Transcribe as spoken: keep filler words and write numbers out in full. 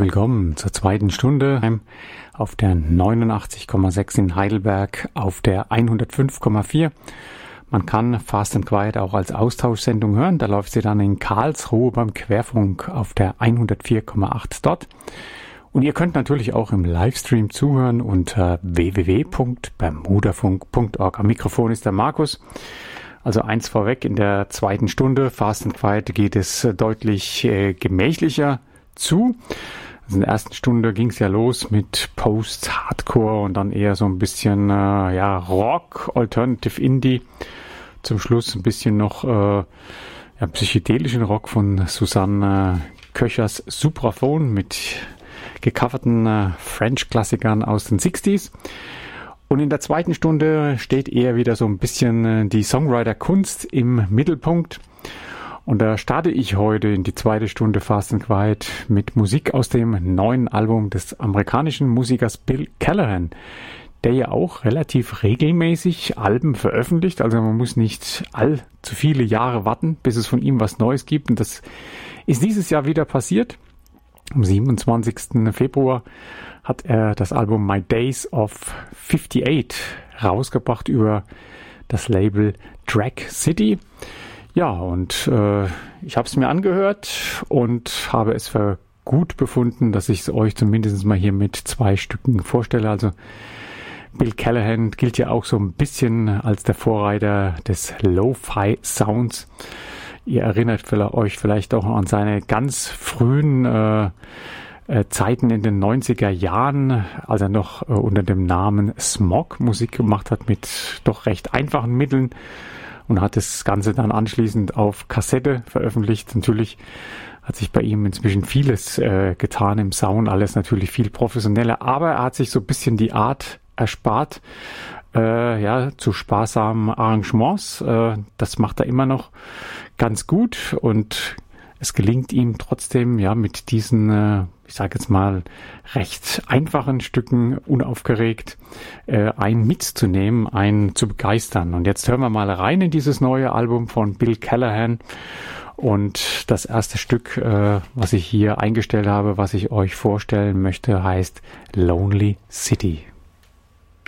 willkommen zur zweiten Stunde auf der neunundachtzig Komma sechs in Heidelberg, auf der hundertfünf Komma vier. Man kann Fast and Quiet auch als Austauschsendung hören. Da läuft sie dann in Karlsruhe beim Querfunk auf der hundertvier Komma acht dort. Und ihr könnt natürlich auch im Livestream zuhören unter w w w punkt bermudafunk punkt org. Am Mikrofon ist der Markus. Also eins vorweg, in der zweiten Stunde Fast and Quiet geht es deutlich äh, gemächlicher zu. Also in der ersten Stunde ging es ja los mit Post-Hardcore und dann eher so ein bisschen äh, ja Rock, Alternative Indie. Zum Schluss ein bisschen noch äh, ja, psychedelischen Rock von Susanne Köchers Supraphon mit gecoverten äh, French-Klassikern aus den sechziger. Und in der zweiten Stunde steht eher wieder so ein bisschen äh, die Songwriter-Kunst im Mittelpunkt. Und da starte ich heute in die zweite Stunde Fast and Quiet mit Musik aus dem neuen Album des amerikanischen Musikers Bill Callahan, der ja auch relativ regelmäßig Alben veröffentlicht. Also man muss nicht allzu viele Jahre warten, bis es von ihm was Neues gibt. Und das ist dieses Jahr wieder passiert. Am siebenundzwanzigsten Februar hat er das Album My Days of achtundfünfzig rausgebracht über das Label Drag City. Ja, und äh, ich habe es mir angehört und habe es für gut befunden, dass ich es euch zumindest mal hier mit zwei Stücken vorstelle. Also Bill Callahan gilt ja auch so ein bisschen als der Vorreiter des Lo-Fi-Sounds. Ihr erinnert euch vielleicht auch an seine ganz frühen äh, äh, Zeiten in den neunziger Jahren, als er noch äh, unter dem Namen Smog Musik gemacht hat mit doch recht einfachen Mitteln. Und hat das Ganze dann anschließend auf Kassette veröffentlicht. Natürlich hat sich bei ihm inzwischen vieles äh, getan im Sound, alles natürlich viel professioneller. Aber er hat sich so ein bisschen die Art erspart, äh, ja, zu sparsamen Arrangements. Äh, das macht er immer noch ganz gut und es gelingt ihm trotzdem, ja, mit diesen, äh, ich sage jetzt mal, recht einfachen Stücken unaufgeregt äh, einen mitzunehmen, einen zu begeistern. Und jetzt hören wir mal rein in dieses neue Album von Bill Callahan. Und das erste Stück, äh, was ich hier eingestellt habe, was ich euch vorstellen möchte, heißt Lonely City.